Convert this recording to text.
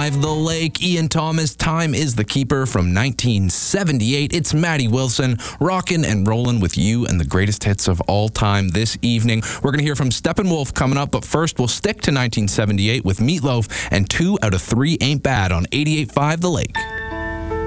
88.5 The Lake. Ian Thomas, Time is the Keeper from 1978. It's Maddie Wilson, rockin' and rollin' with you and the greatest hits of all time this evening. We're going to hear from Steppenwolf coming up, but first we'll stick to 1978 with Meatloaf and 2 Out of 3 Ain't Bad on 88.5 The Lake.